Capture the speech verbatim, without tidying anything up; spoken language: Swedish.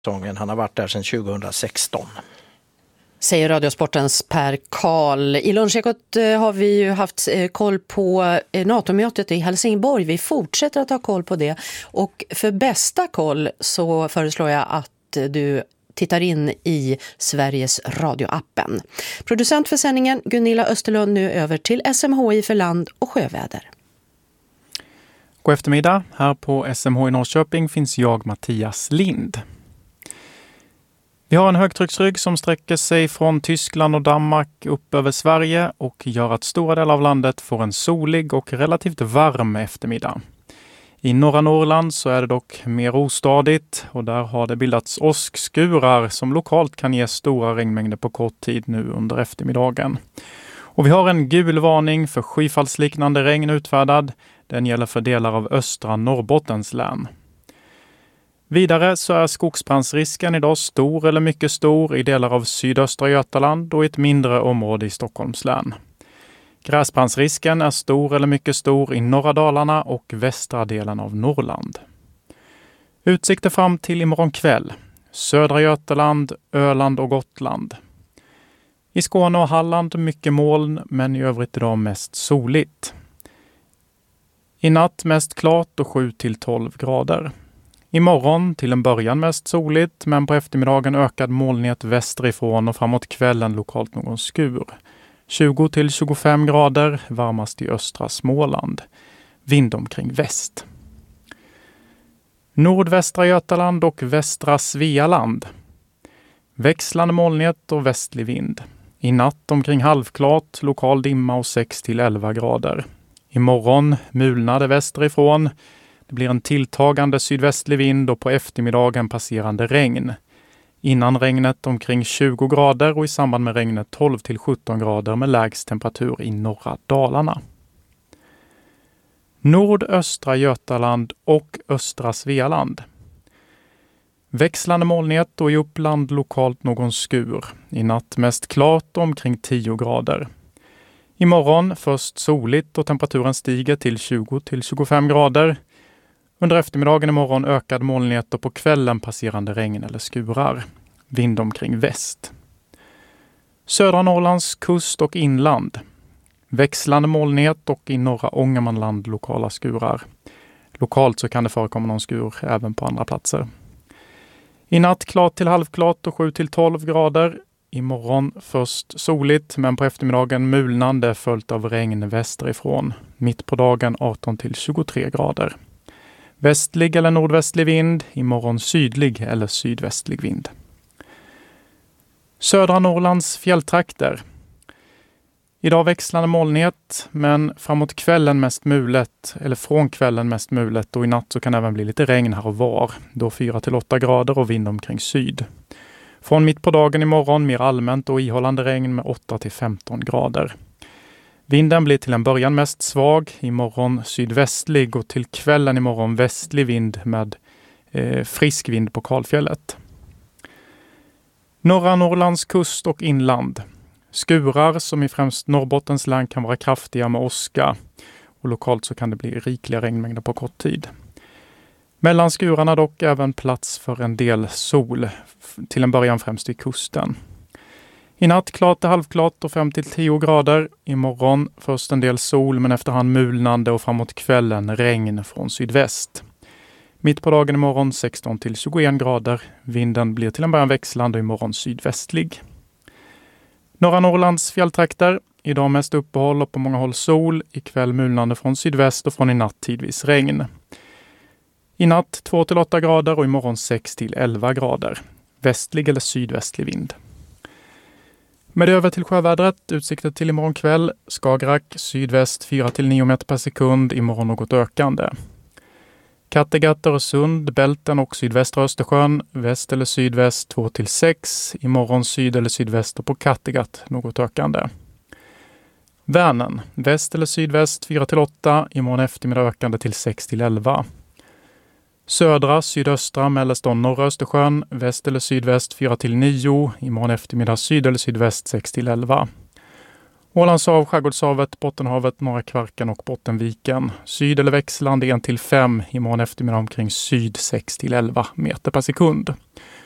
säsongen. Han har varit där sedan tjugohundrasexton. Säger Radiosportens Per Karl. I Lunchekot har vi ju haft koll på NATO-mötet i Helsingborg. Vi fortsätter att ha koll på det. Och för bästa koll så föreslår jag att du tittar in i Sveriges radioappen. Producent för sändningen Gunilla Österlund, nu över till S M H I för land- och sjöväder. God eftermiddag. Här på S M H I Norrköping finns jag, Mattias Lind. Vi har en högtrycksrygg som sträcker sig från Tyskland och Danmark upp över Sverige och gör att stora delar av landet får en solig och relativt varm eftermiddag. I norra Norrland så är det dock mer ostadigt och där har det bildats åskskurar som lokalt kan ge stora regnmängder på kort tid nu under eftermiddagen. Och vi har en gul varning för skyfallsliknande regn utfärdad. Den gäller för delar av östra Norrbottens län. Vidare så är skogsbrandsrisken idag stor eller mycket stor i delar av sydöstra Götaland och i ett mindre område i Stockholms län. Gräsbrandsrisken är stor eller mycket stor i norra Dalarna och västra delen av Norrland. Utsikter fram till imorgon kväll. Södra Götaland, Öland och Gotland. I Skåne och Halland mycket moln, men i övrigt idag mest soligt. I natt mest klart och sju till tolv grader. Imorgon till en början mest soligt, men på eftermiddagen ökad molnighet västerifrån och framåt kvällen lokalt någon skur. tjugo till tjugofem grader, varmast i östra Småland. Vind omkring väst. Nordvästra Götaland och västra Svealand. Växlande molnighet och västlig vind. I natt omkring halvklart, lokal dimma och sex till elva grader. Imorgon mulnade västerifrån. Det blir en tilltagande sydvästlig vind och på eftermiddagen passerande regn. Innan regnet omkring tjugo grader och i samband med regnet tolv till sjutton grader med lägst temperatur i norra Dalarna. Nordöstra Götaland och östra Svealand. Växlande molnighet och i Uppland lokalt någon skur. I natt mest klart omkring tio grader. Imorgon först soligt och temperaturen stiger till tjugo till tjugofem grader. Under eftermiddagen imorgon ökad molnighet och på kvällen passerande regn eller skurar. Vind omkring väst. Södra Norrlands kust och inland. Växlande molnighet och i norra Ångermanland lokala skurar. Lokalt så kan det förekomma någon skur även på andra platser. I natt klart till halvklart och sju till tolv grader. Imorgon först soligt men på eftermiddagen mulnande följt av regn västerifrån. Mitt på dagen arton till tjugotre grader. Västlig eller nordvästlig vind, imorgon sydlig eller sydvästlig vind. Södra Norrlands fjälltrakter. Idag växlande molnighet, men framåt kvällen mest mulet, eller från kvällen mest mulet och i natt så kan det även bli lite regn här och var. Då fyra till åtta grader och vind omkring syd. Från mitt på dagen imorgon mer allmänt och ihållande regn med åtta till femton grader. Vinden blir till en början mest svag, imorgon sydvästlig och till kvällen imorgon västlig vind med eh, frisk vind på Kalfjället. Norra Norrlands kust och inland. Skurar som i främst Norrbottens län kan vara kraftiga med åska och lokalt så kan det bli rikliga regnmängder på kort tid. Mellan skurarna dock även plats för en del sol, till en början främst i kusten. I natt klart till halvklart och fem till tio grader. Imorgon först en del sol men efterhand mulnande och framåt kvällen regn från sydväst. Mitt på dagen imorgon sexton till tjugoen grader. Vinden blir till en början växlande och imorgon sydvästlig. Norra Norrlands fjälltrakter. Idag mest uppehåll och på många håll sol. Ikväll mulnande från sydväst och från i natt tidvis regn. I natt två till åtta grader och imorgon sex till elva grader. Västlig eller sydvästlig vind. Med det över till sjövädret, utsikter till imorgon kväll, Skagerrak, sydväst fyra till nio meter per sekund, imorgon något ökande. Kattegatt, Öresund, Bälten och sydvästra Östersjön, väst eller sydväst två till sex, imorgon syd eller sydväst och på Kattegatt något ökande. Vänern, väst eller sydväst fyra till åtta, imorgon eftermiddag ökande till sex till elva. Södra, sydöstra, mellersta och norra Östersjön, väst eller sydväst fyra till nio, imorgon eftermiddag syd eller sydväst sex till elva. Ålandshav, Skärgårdshavet, Bottenhavet, Norra Kvarken och Bottenviken. Syd eller växlande ett till fem, imorgon eftermiddag omkring syd sex till elva meter per sekund.